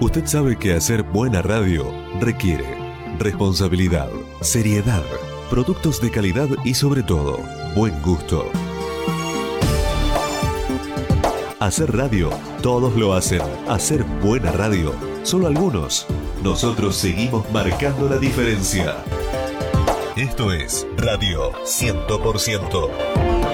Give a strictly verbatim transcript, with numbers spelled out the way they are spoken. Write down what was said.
Usted sabe que hacer buena radio requiere responsabilidad, seriedad, productos de calidad y sobre todo, buen gusto. Hacer radio, todos lo hacen. Hacer buena radio, solo algunos. Nosotros seguimos marcando la diferencia. Esto es Radio cien por ciento.